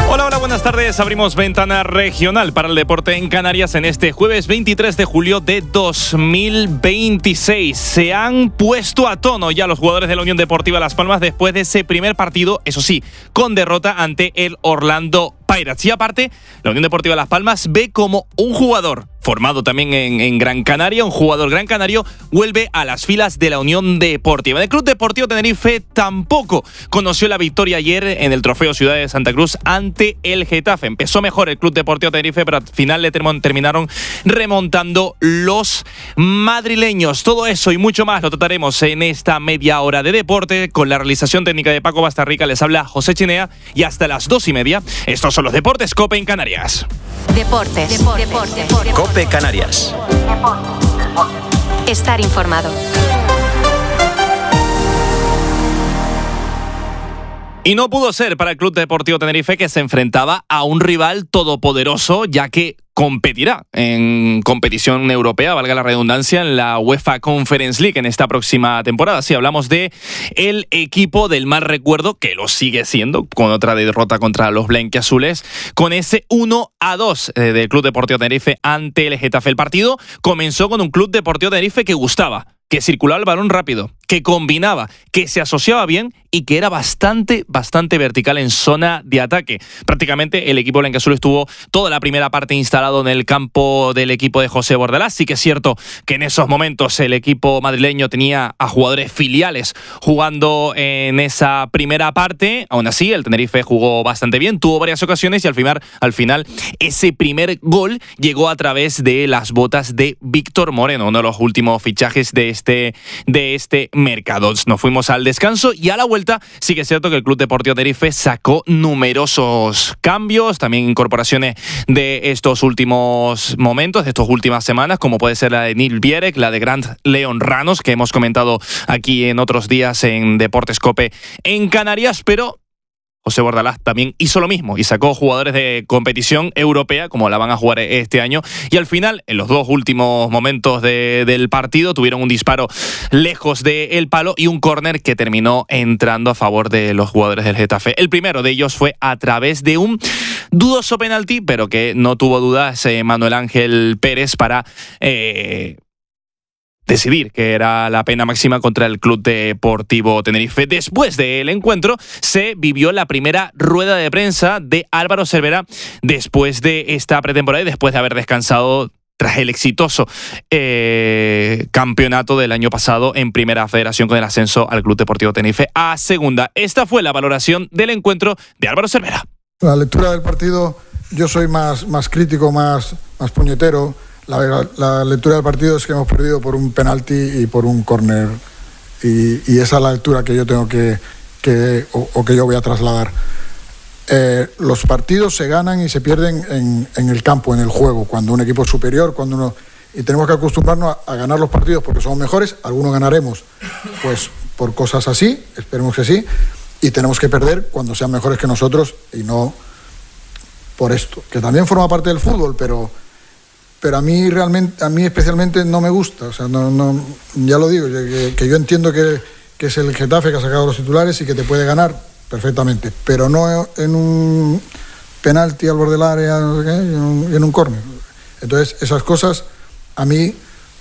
Hola, buenas tardes. Abrimos ventana regional para el deporte en Canarias en este jueves 23 de julio de 2026. Se han puesto a tono ya los jugadores de la Unión Deportiva Las Palmas después de ese primer partido, eso sí, con derrota ante el Orlando Pirates. Y aparte, la Unión Deportiva Las Palmas ve como un jugador formado también en Gran Canaria, un jugador gran canario, vuelve a las filas de la Unión Deportiva. El Club Deportivo Tenerife tampoco conoció la victoria ayer en el Trofeo Ciudad de Santa Cruz ante el Getafe. Empezó mejor el Club Deportivo Tenerife, pero al final le terminaron remontando los madrileños. Todo eso y mucho más lo trataremos en esta media hora de deporte con la realización técnica de Paco Bastarrica. Les habla José Chinea y hasta las 2:30. Estos son los Deportes COPE en Canarias. Deportes. COPE Canarias. Estar informado. Y no pudo ser para el Club Deportivo Tenerife, que se enfrentaba a un rival todopoderoso, ya que competirá en competición europea, valga la redundancia, en la UEFA Conference League en esta próxima temporada. Sí, hablamos de el equipo del mal recuerdo, que lo sigue siendo, con otra derrota contra los blanquiazules, con ese 1-2 del Club Deportivo Tenerife ante el Getafe. El partido comenzó con un Club Deportivo Tenerife que gustaba, que circulaba el balón rápido, que combinaba, que se asociaba bien y que era bastante vertical en zona de ataque. Prácticamente el equipo blanquiazul estuvo toda la primera parte instalado en el campo del equipo de José Bordalás. Sí que es cierto que en esos momentos el equipo madrileño tenía a jugadores filiales jugando en esa primera parte. Aún así, el Tenerife jugó bastante bien, tuvo varias ocasiones y al final ese primer gol llegó a través de las botas de Víctor Moreno, uno de los últimos fichajes de este mercado. Nos fuimos al descanso y a la vuelta sí que es cierto que el Club Deportivo Tenerife sacó numerosos cambios, también incorporaciones de estos últimos momentos, de estas últimas semanas, como puede ser la de Neil Bierek, la de Grant Leon Ranos, que hemos comentado aquí en otros días en Deportes COPE en Canarias, pero José Bordalás también hizo lo mismo y sacó jugadores de competición europea, como la van a jugar este año, y al final, en los dos últimos momentos del partido, tuvieron un disparo lejos del palo y un córner que terminó entrando a favor de los jugadores del Getafe. El primero de ellos fue a través de un dudoso penalti, pero que no tuvo dudas Manuel Ángel Pérez para decidir que era la pena máxima contra el Club Deportivo Tenerife. Después del encuentro se vivió la primera rueda de prensa de Álvaro Cervera después de esta pretemporada y después de haber descansado tras el exitoso campeonato del año pasado en Primera Federación con el ascenso al Club Deportivo Tenerife a Segunda. Esta fue la valoración del encuentro de Álvaro Cervera. La lectura del partido, yo soy más crítico, más puñetero. La lectura del partido es que hemos perdido por un penalti y por un córner y esa es la lectura que yo tengo que yo voy a trasladar. Los partidos se ganan y se pierden en el campo, en el juego, cuando un equipo es superior, y tenemos que acostumbrarnos a ganar los partidos porque somos mejores. Algunos ganaremos pues por cosas así, esperemos que sí, y tenemos que perder cuando sean mejores que nosotros y no por esto, que también forma parte del fútbol, pero a mí especialmente no me gusta. O sea, no, ya lo digo, que yo entiendo que es el Getafe que ha sacado los titulares y que te puede ganar perfectamente, pero no en un penalti al borde del área, no sé qué, y en un córner. Entonces, esas cosas a mí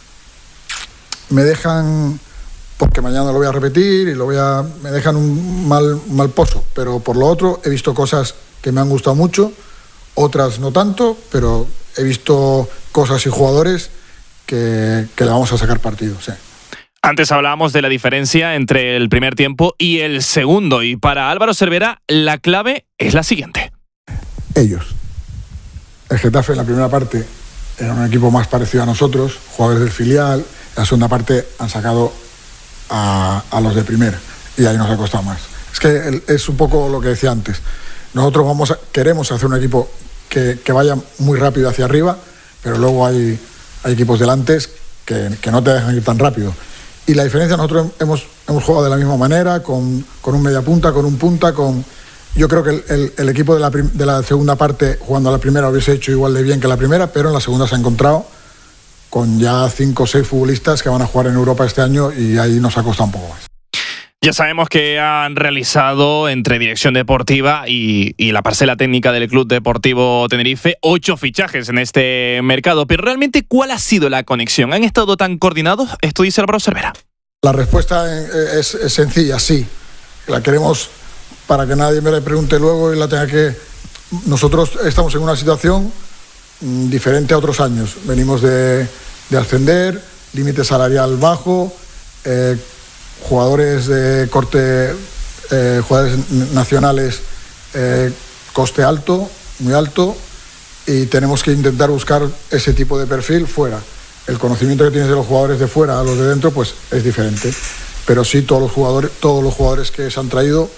me dejan, porque mañana lo voy a repetir y me dejan un mal pozo, pero por lo otro he visto cosas que me han gustado mucho, otras no tanto, pero he visto cosas y jugadores que le vamos a sacar partido, sí. Antes hablábamos de la diferencia entre el primer tiempo y el segundo, y para Álvaro Cervera la clave es la siguiente. Ellos. El Getafe en la primera parte era un equipo más parecido a nosotros, jugadores del filial. En la segunda parte han sacado a los de primera y ahí nos ha costado más. Es que es un poco lo que decía antes. Nosotros queremos hacer un equipo que vaya muy rápido hacia arriba, pero luego hay equipos delante que no te dejan ir tan rápido. Y la diferencia, nosotros hemos jugado de la misma manera, con un media punta, con un punta, yo creo que el equipo de la segunda parte, jugando a la primera, hubiese hecho igual de bien que la primera, pero en la segunda se ha encontrado con ya 5 o 6 futbolistas que van a jugar en Europa este año y ahí nos ha costado un poco más. Ya sabemos que han realizado entre dirección deportiva y la parcela técnica del Club Deportivo Tenerife 8 fichajes en este mercado, pero realmente ¿cuál ha sido la conexión? ¿Han estado tan coordinados? Esto dice Álvaro Cervera. La respuesta es sencilla, sí. La queremos para que nadie me la pregunte luego y la tenga que... Nosotros estamos en una situación diferente a otros años. Venimos de ascender, límite salarial bajo, jugadores de corte, jugadores nacionales, coste alto, muy alto, y tenemos que intentar buscar ese tipo de perfil fuera. El conocimiento que tienes de los jugadores de fuera a los de dentro pues es diferente, pero sí todos los jugadores que se han traído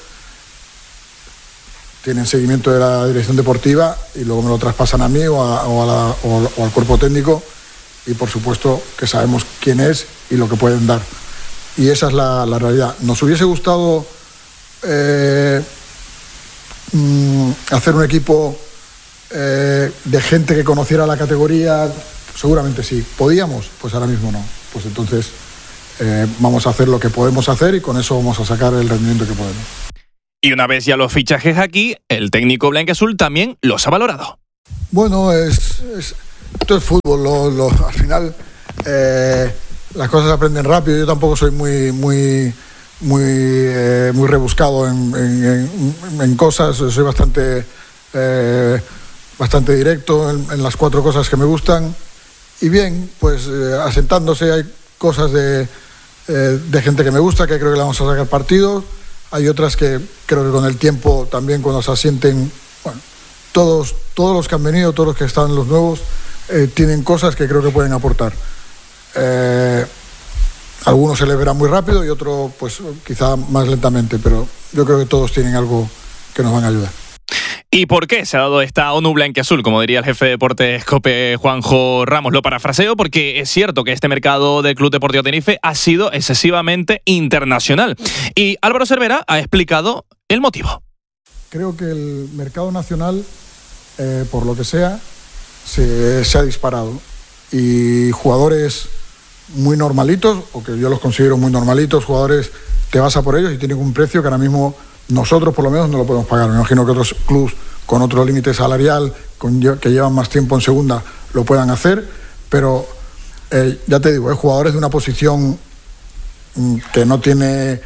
tienen seguimiento de la dirección deportiva y luego me lo traspasan a mí o al cuerpo técnico, y por supuesto que sabemos quién es y lo que pueden dar. Y esa es la realidad. Nos hubiese gustado hacer un equipo de gente que conociera la categoría. Seguramente sí. ¿Podíamos? Pues ahora mismo no. Pues entonces vamos a hacer lo que podemos hacer y con eso vamos a sacar el rendimiento que podemos. Y una vez ya los fichajes aquí, el técnico blanquiazul también los ha valorado. Bueno, esto es fútbol. Al final las cosas se aprenden rápido. Yo tampoco soy muy rebuscado en cosas. Soy bastante directo en las 4 cosas que me gustan. Y bien, pues asentándose, hay cosas de gente que me gusta, que creo que le vamos a sacar partido. Hay otras que creo que con el tiempo también, cuando se asienten, bueno, todos los que han venido, todos los que están, los nuevos, tienen cosas que creo que pueden aportar. Algunos se les verá muy rápido y otros pues quizá más lentamente, pero yo creo que todos tienen algo que nos van a ayudar. ¿Y por qué se ha dado esta ONU blanquiazul? Como diría el jefe de deportes COPE, Juanjo Ramos. Lo parafraseo porque es cierto que este mercado del Club Deportivo Tenerife ha sido excesivamente internacional. Y Álvaro Cervera ha explicado el motivo. Creo que el mercado nacional, por lo que sea, se ha disparado. Y jugadores muy normalitos, o que yo los considero muy normalitos, jugadores, te vas a por ellos y tienen un precio que ahora mismo nosotros por lo menos no lo podemos pagar. Me imagino que otros clubes con otro límite salarial, que llevan más tiempo en segunda, lo puedan hacer, pero ya te digo, jugadores de una posición que no tiene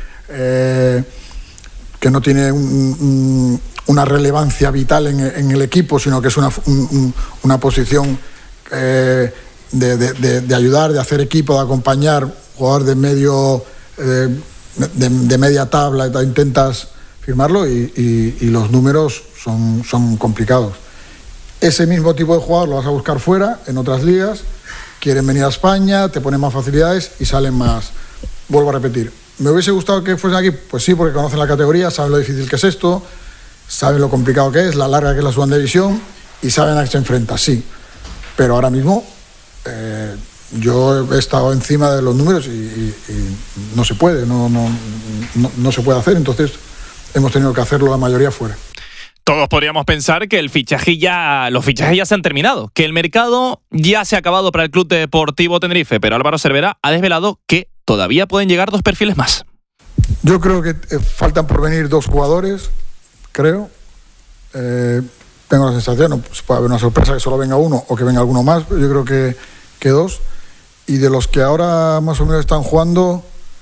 una relevancia vital en el equipo, sino que es una posición de ayudar, de hacer equipo, de acompañar, jugador de media tabla, intentas firmarlo y los números son complicados. Ese mismo tipo de jugador lo vas a buscar fuera, en otras ligas, quieren venir a España, te ponen más facilidades y salen más. Vuelvo a repetir, ¿me hubiese gustado que fuesen aquí? Pues sí, porque conocen la categoría, saben lo difícil que es esto, saben lo complicado que es, la larga que es la segunda división y saben a qué se enfrenta, sí. Pero ahora mismo yo he estado encima de los números y no se puede, no se puede hacer, entonces hemos tenido que hacerlo la mayoría fuera. Todos podríamos pensar que los fichajes ya se han terminado, que el mercado ya se ha acabado para el Club Deportivo Tenerife, pero Álvaro Cervera ha desvelado que todavía pueden llegar 2 perfiles más. Yo creo que faltan por venir 2 jugadores, creo. Tengo la sensación, pues puede haber una sorpresa que solo venga uno o que venga alguno más, pero yo creo que 2. Y de los que ahora más o menos están jugando,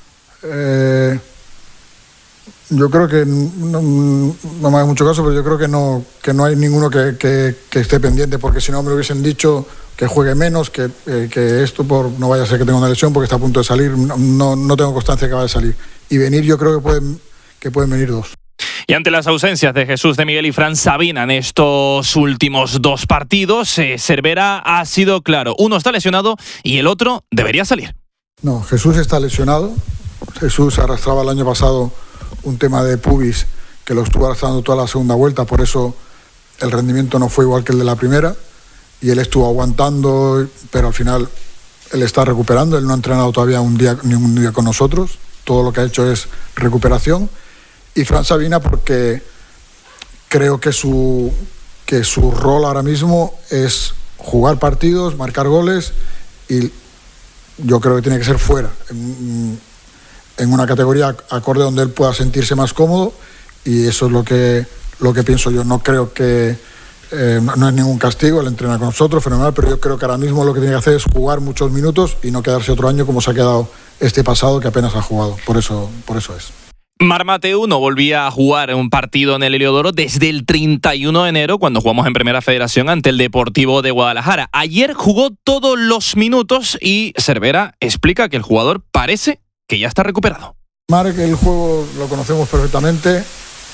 yo creo que no me haga mucho caso, pero yo creo que no hay ninguno que esté pendiente, porque si no me lo hubiesen dicho que juegue menos, que esto no vaya a ser que tenga una lesión porque está a punto de salir, no tengo constancia que vaya a salir. Y venir yo creo que pueden venir 2. Y ante las ausencias de Jesús de Miguel y Fran Sabina en estos últimos 2 partidos, Cervera ha sido claro. Uno está lesionado y el otro debería salir. No, Jesús está lesionado. Jesús arrastraba el año pasado un tema de pubis que lo estuvo arrastrando toda la segunda vuelta, por eso el rendimiento no fue igual que el de la primera y él estuvo aguantando, pero al final él está recuperando. Él no ha entrenado todavía ningún día con nosotros, todo lo que ha hecho es recuperación. Y Fran Sabina, porque creo que su rol ahora mismo es jugar partidos, marcar goles, y yo creo que tiene que ser fuera. en una categoría acorde donde él pueda sentirse más cómodo, y eso es lo que pienso yo. No creo que no es ningún castigo, él entrena con nosotros, fenomenal, pero yo creo que ahora mismo lo que tiene que hacer es jugar muchos minutos y no quedarse otro año como se ha quedado este pasado, que apenas ha jugado. Por eso es. Marc Mateu no volvía a jugar un partido en el Heliodoro desde el 31 de enero, cuando jugamos en Primera Federación ante el Deportivo de Guadalajara. Ayer jugó todos los minutos y Cervera explica que el jugador parece que ya está recuperado. Marc, el juego lo conocemos perfectamente,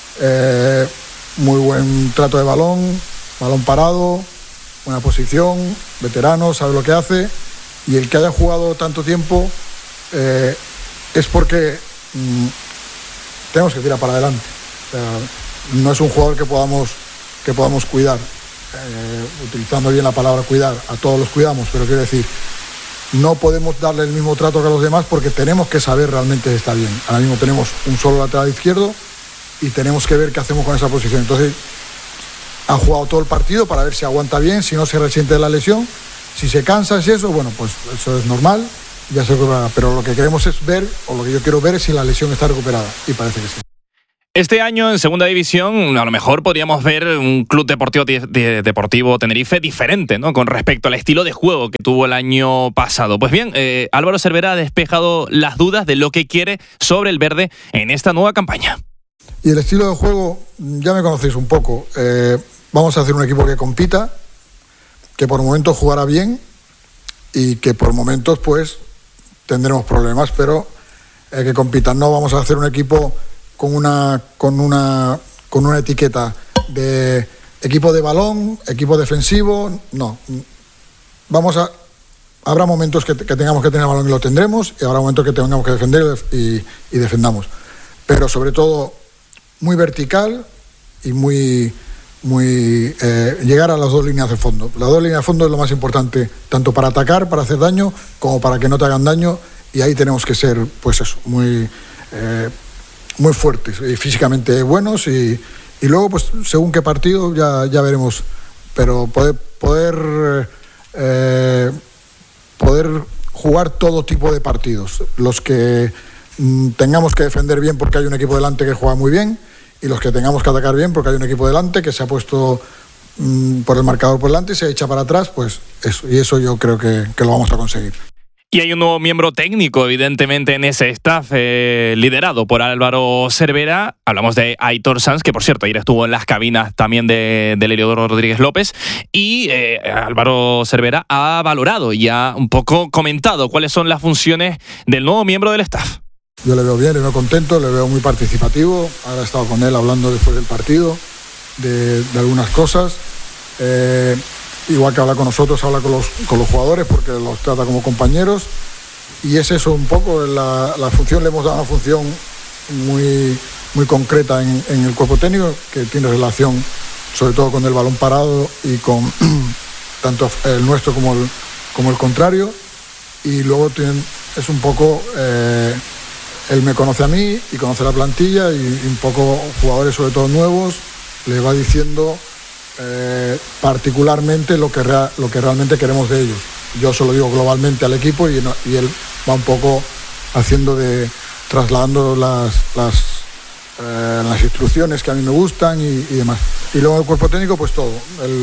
muy buen trato de balón parado, buena posición, veterano, sabe lo que hace, y el que haya jugado tanto tiempo es porque tenemos que tirar para adelante. O sea, no es un jugador que podamos cuidar, utilizando bien la palabra cuidar, a todos los cuidamos, pero quiero decir, no podemos darle el mismo trato que a los demás porque tenemos que saber realmente si está bien. Ahora mismo tenemos un solo lateral izquierdo y tenemos que ver qué hacemos con esa posición. Entonces, ha jugado todo el partido para ver si aguanta bien, si no se resiente de la lesión, si se cansa, si eso, bueno, pues eso es normal, ya se recuperará. Pero lo que queremos es ver, o lo que yo quiero ver, es si la lesión está recuperada, y parece que sí. Este año en Segunda División a lo mejor podríamos ver un Club Deportivo Tenerife diferente, ¿no?, con respecto al estilo de juego que tuvo el año pasado. Pues bien, Álvaro Cervera ha despejado las dudas de lo que quiere sobre el verde en esta nueva campaña. Y el estilo de juego, ya me conocéis un poco. Vamos a hacer un equipo que compita, que por momentos jugará bien y que por momentos pues tendremos problemas, pero que compitan. No vamos a hacer un equipo con una etiqueta de equipo de balón, equipo defensivo, no. Habrá momentos que tengamos que tener balón y lo tendremos, y habrá momentos que tengamos que defender y defendamos. Pero sobre todo muy vertical y muy llegar a las dos líneas de fondo. Las dos líneas de fondo es lo más importante, tanto para atacar, para hacer daño, como para que no te hagan daño, y ahí tenemos que ser, pues eso, muy fuertes y físicamente buenos, y luego pues según qué partido ya veremos, pero poder jugar todo tipo de partidos, los que tengamos que defender bien porque hay un equipo delante que juega muy bien, y los que tengamos que atacar bien porque hay un equipo delante que se ha puesto por el marcador por delante y se echa para atrás, pues eso, y eso yo creo que lo vamos a conseguir. Y hay un nuevo miembro técnico, evidentemente, en ese staff, liderado por Álvaro Cervera. Hablamos de Aitor Sanz, que por cierto ayer estuvo en las cabinas también del Heliodoro Rodríguez López. Y Álvaro Cervera ha valorado y ha un poco comentado cuáles son las funciones del nuevo miembro del staff. Yo le veo bien, le veo contento, le veo muy participativo. Ahora he estado con él hablando después del partido de algunas cosas. Igual que habla con nosotros, habla con los jugadores porque los trata como compañeros, y es eso un poco la función. Le hemos dado una función muy concreta en el cuerpo técnico, que tiene relación sobre todo con el balón parado y con tanto el nuestro como el contrario, y luego es un poco él me conoce a mí y conoce la plantilla, y un poco jugadores sobre todo nuevos le va diciendo particularmente lo que realmente queremos de ellos. Yo se lo digo globalmente al equipo, y él va un poco trasladando las instrucciones que a mí me gustan y demás. Y luego el cuerpo técnico, pues todo.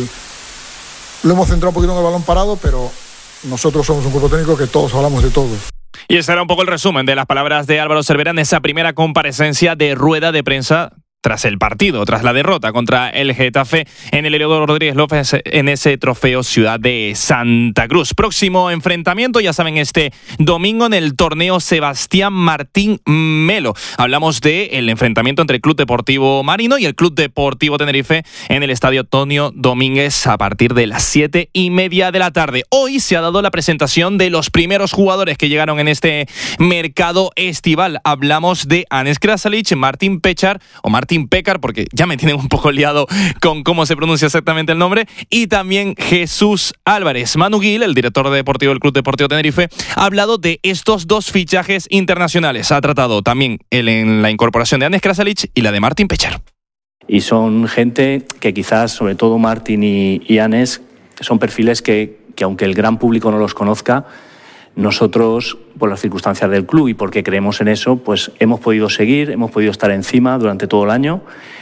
Lo hemos centrado un poquito en el balón parado, pero nosotros somos un cuerpo técnico que todos hablamos de todos. Y este era un poco el resumen de las palabras de Álvaro Cervera en esa primera comparecencia de rueda de prensa tras el partido, tras la derrota contra el Getafe en el Heliodoro Rodríguez López en ese trofeo Ciudad de Santa Cruz. Próximo enfrentamiento, ya saben, este domingo en el torneo Sebastián Martín Melo. Hablamos del enfrentamiento entre el Club Deportivo Marino y el Club Deportivo Tenerife en el Estadio Antonio Domínguez a partir de las 7:30 de la tarde. Hoy se ha dado la presentación de los primeros jugadores que llegaron en este mercado estival. Hablamos de Anes Krasalic, Martin Pechar o Martin Pécar, porque ya me tienen un poco liado con cómo se pronuncia exactamente el nombre, y también Jesús Álvarez. Manu Gil, el director deportivo del Club Deportivo Tenerife, ha hablado de estos dos fichajes internacionales. Ha tratado también en la incorporación de Anes Krasalic y la de Martin Pechar. Y son gente que quizás, sobre todo Martin y Anes, son perfiles que aunque el gran público no los conozca, nosotros, por las circunstancias del club y porque creemos en eso, pues hemos podido seguir, hemos podido estar encima durante todo el año,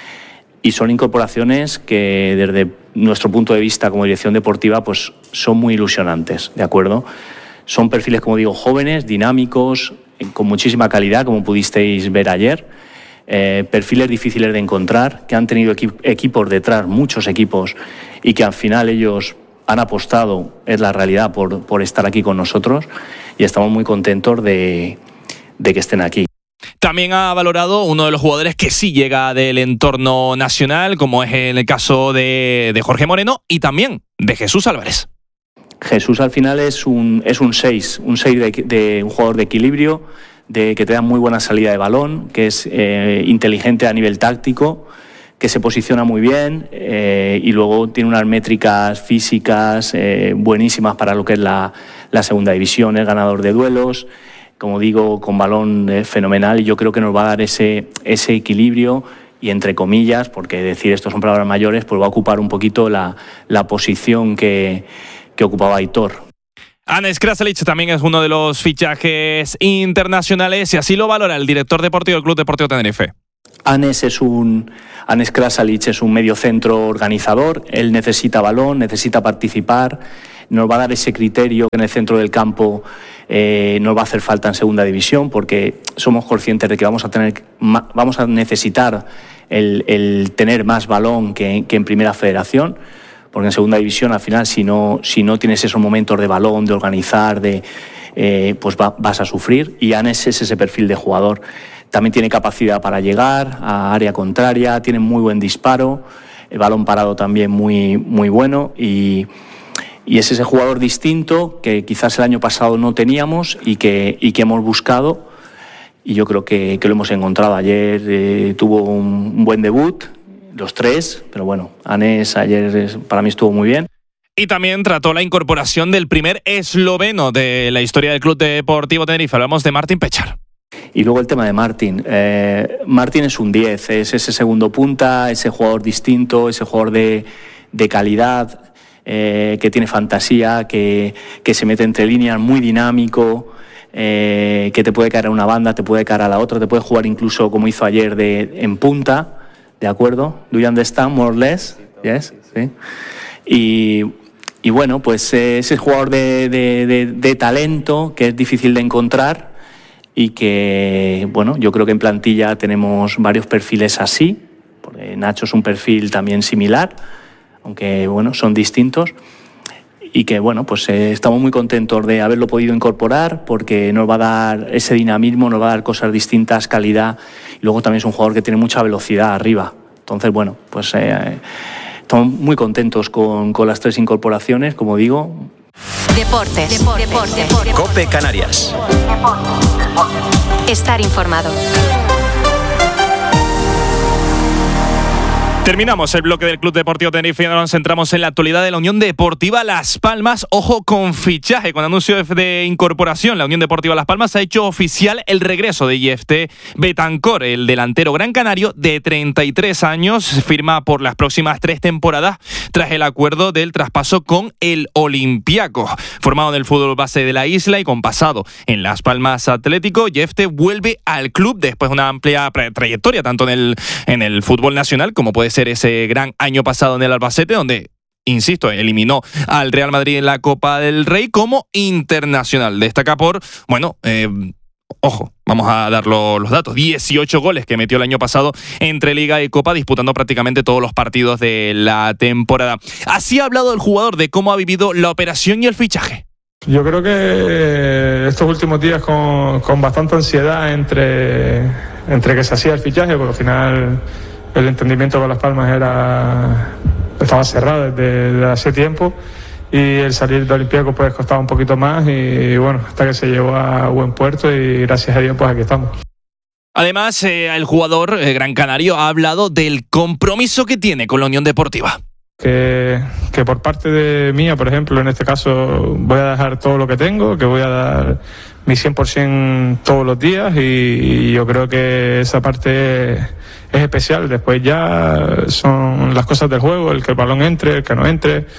y son incorporaciones que desde nuestro punto de vista como dirección deportiva pues son muy ilusionantes, ¿de acuerdo? Son perfiles, como digo, jóvenes, dinámicos, con muchísima calidad, como pudisteis ver ayer, perfiles difíciles de encontrar, que han tenido equipos detrás, muchos equipos, y que al final ellos han apostado, es la realidad, por estar aquí con nosotros, y estamos muy contentos de que estén aquí. También ha valorado uno de los jugadores que sí llega del entorno nacional, como es el caso de Jorge Moreno y también de Jesús Álvarez. Jesús al final es un 6 de un jugador de equilibrio, que te da muy buena salida de balón, que es inteligente a nivel táctico, que se posiciona muy bien y luego tiene unas métricas físicas buenísimas para lo que es la segunda división, es ganador de duelos, como digo, con balón fenomenal, y yo creo que nos va a dar ese equilibrio y, entre comillas, porque decir esto son palabras mayores, pues va a ocupar un poquito la posición que ocupaba Aitor. Anes Krasalic también es uno de los fichajes internacionales y así lo valora el director deportivo del Club Deportivo Tenerife. Anes Krasalic es un mediocentro organizador, él necesita balón, necesita participar, nos va a dar ese criterio que en el centro del campo nos va a hacer falta en segunda división, porque somos conscientes de que vamos a necesitar el tener más balón que en primera federación, porque en segunda división al final si no tienes esos momentos de balón, de organizar, pues vas a sufrir, y Anes es ese perfil de jugador. También tiene capacidad para llegar a área contraria, tiene muy buen disparo, el balón parado también muy, muy bueno, y es ese jugador distinto que quizás el año pasado no teníamos y que hemos buscado, y yo creo que lo hemos encontrado. Ayer tuvo un buen debut, los tres, pero bueno, Anes ayer para mí estuvo muy bien. Y también trató la incorporación del primer esloveno de la historia del Club Deportivo Tenerife. Hablamos de Martin Pechar. Y luego el tema de Martin. Martin es un 10, es ese segundo punta, ese jugador distinto, ese jugador de calidad, que tiene fantasía, que se mete entre líneas, muy dinámico, que te puede caer a una banda, te puede caer a la otra, te puede jugar incluso como hizo ayer en punta, ¿de acuerdo? ¿Do you understand, more or less? Yes, sí. Y bueno, pues ese jugador de talento que es difícil de encontrar, y que, bueno, yo creo que en plantilla tenemos varios perfiles así, porque Nacho es un perfil también similar, aunque, bueno, son distintos, y que, bueno, pues estamos muy contentos de haberlo podido incorporar, porque nos va a dar ese dinamismo, nos va a dar cosas distintas, calidad, y luego también es un jugador que tiene mucha velocidad arriba. Entonces, bueno, pues estamos muy contentos con las tres incorporaciones, como digo. Deportes. COPE Canarias. Estar informado. Terminamos el bloque del Club Deportivo Tenerife y ahora nos centramos en la actualidad de la Unión Deportiva Las Palmas. Ojo con fichaje, con anuncio de incorporación. La Unión Deportiva Las Palmas ha hecho oficial el regreso de Jefté Betancor, el delantero gran canario de 33 años. Firma por las próximas 3 temporadas tras el acuerdo del traspaso con el Olympiacos. Formado en el fútbol base de la isla y con pasado en Las Palmas Atlético, Jefté vuelve al club después de una amplia trayectoria tanto en el fútbol nacional como puede ser ese gran año pasado en el Albacete, donde, insisto, eliminó al Real Madrid en la Copa del Rey, como internacional. Destaca por, bueno, ojo, vamos a dar los datos, 18 goles que metió el año pasado entre Liga y Copa, disputando prácticamente todos los partidos de la temporada. Así ha hablado el jugador de cómo ha vivido la operación y el fichaje. Yo creo que estos últimos días con bastante ansiedad entre que se hacía el fichaje, porque al final el entendimiento con Las Palmas estaba cerrado desde hace tiempo, y el salir de Olympiacos pues costaba un poquito más, y bueno, hasta que se llegó a buen puerto y gracias a Dios pues aquí estamos. Además, el jugador gran canario ha hablado del compromiso que tiene con la Unión Deportiva. Que por parte de mía, por ejemplo, en este caso voy a dejar todo lo que tengo, que voy a dar mi 100% todos los días, y yo creo que esa parte es especial. Después ya son las cosas del juego, el que el balón entre, el que no entre,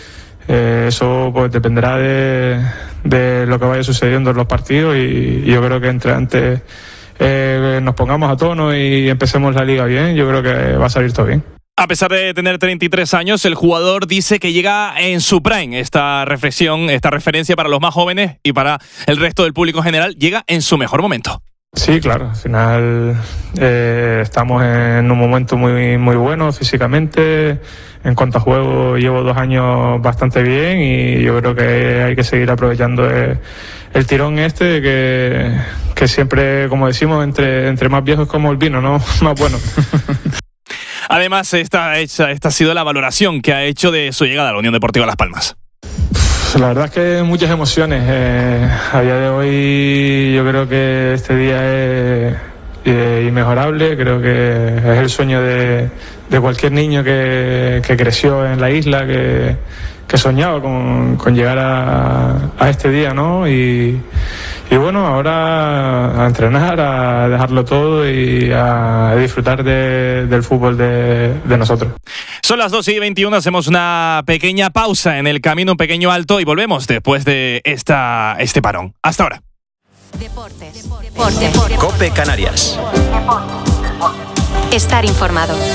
Eso pues dependerá de lo que vaya sucediendo en los partidos, y yo creo que entre antes nos pongamos a tono y empecemos la liga bien, yo creo que va a salir todo bien. A pesar de tener 33 años, el jugador dice que llega en su prime. Esta reflexión, esta referencia para los más jóvenes y para el resto del público en general, llega en su mejor momento. Sí, claro, al final estamos en un momento muy, muy bueno físicamente. En cuanto a juego, llevo 2 años bastante bien y yo creo que hay que seguir aprovechando el tirón que siempre, como decimos, entre más viejos como el vino, ¿no? Más bueno. Además, esta ha sido la valoración que ha hecho de su llegada a la Unión Deportiva Las Palmas. La verdad es que muchas emociones. A día de hoy yo creo que este día es inmejorable. Creo que es el sueño de cualquier niño que creció en la isla, que soñaba con llegar a este día, ¿no? Y bueno, ahora a entrenar, a dejarlo todo y a disfrutar del fútbol de nosotros. Son las 2:21, hacemos una pequeña pausa en el camino, un pequeño alto, y volvemos después de este parón. Hasta ahora. Deportes. COPE Canarias. Estar informado.